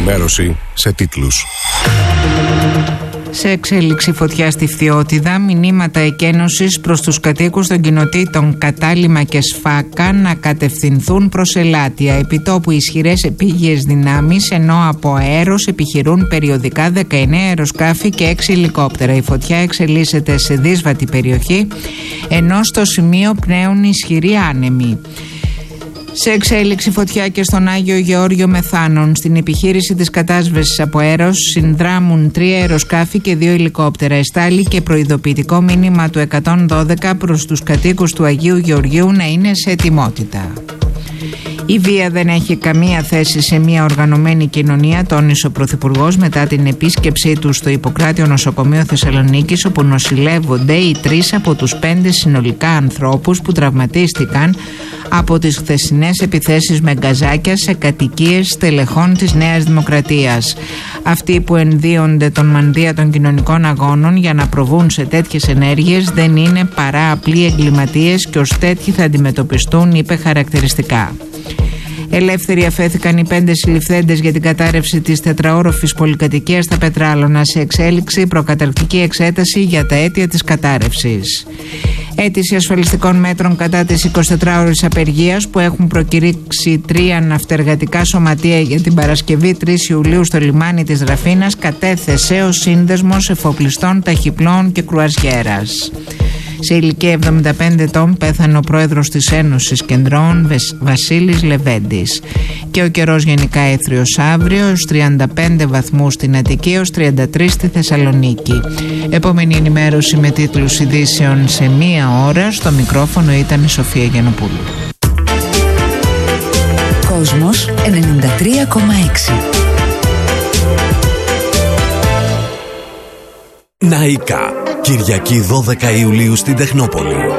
ενημέρωση σε τίτλους. Σε εξέλιξη φωτιά στη Φθιώτιδα, μηνύματα εκένωσης προς τους κατοίκους των κοινοτήτων Κατάλημα και Σφάκα να κατευθυνθούν προς Ελάτια. Επιτόπου ισχυρές επίγειες δυνάμεις, ενώ από αέρος επιχειρούν περιοδικά 19 αεροσκάφη και 6 ελικόπτερα. Η φωτιά εξελίσσεται σε δύσβατη περιοχή, ενώ στο σημείο πνέουν ισχυροί άνεμοι. Σε εξέλιξη φωτιά και στον Άγιο Γεώργιο Μεθάνων. Στην επιχείρηση της κατάσβεσης από αέρος συνδράμουν 3 αεροσκάφη και 2 ελικόπτερα. Εστάλει και προειδοποιητικό μήνυμα του 112 προς τους κατοίκους του Αγίου Γεωργίου να είναι σε ετοιμότητα. Η βία δεν έχει καμία θέση σε μια οργανωμένη κοινωνία, τόνισε ο Πρωθυπουργός μετά την επίσκεψή του στο Ιπποκράτιο Νοσοκομείο Θεσσαλονίκης, όπου νοσηλεύονται οι 3 από τους 5 συνολικά ανθρώπους που τραυματίστηκαν από τις χθεσινές επιθέσεις με γκαζάκια σε κατοικίες στελεχών της Νέας Δημοκρατίας. Αυτοί που ενδύονται τον μανδύα των κοινωνικών αγώνων για να προβούν σε τέτοιες ενέργειες δεν είναι παρά απλοί εγκληματίες και ως τέτοιοι θα αντιμετωπιστούν, είπε χαρακτηριστικά. Ελεύθεροι αφέθηκαν οι 5 συλληφθέντες για την κατάρρευση της 4όροφης πολυκατοικίας στα Πετράλωνα. Σε εξέλιξη προκαταρκτική εξέταση για τα αίτια της κατάρρευσης. Αίτηση ασφαλιστικών μέτρων κατά της 24ωρης απεργίας που έχουν προκηρύξει 3 ναυτεργατικά σωματεία για την Παρασκευή 3 Ιουλίου στο λιμάνι της Ραφίνας κατέθεσε ο Σύνδεσμος Εφοπλιστών Ταχυπλών και Κρουαζιέρας. Σε ηλικία 75 ετών πέθανε ο πρόεδρος της Ένωσης Κεντρών Βασίλης Λεβέντης. Και ο καιρός γενικά έθριος αύριο, ως 35 βαθμούς στην Αττική, ως 33 στη Θεσσαλονίκη. Επόμενη ενημέρωση με τίτλους ειδήσεων σε 1 ώρα. Στο μικρόφωνο ήταν η Σοφία Γιαννοπούλου. Κόσμος 93,6. Ναϊκά. Κυριακή 12 Ιουλίου στην Τεχνόπολη.